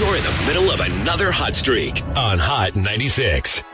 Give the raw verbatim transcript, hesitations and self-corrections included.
You're in the middle of another hot streak on Hot ninety-six.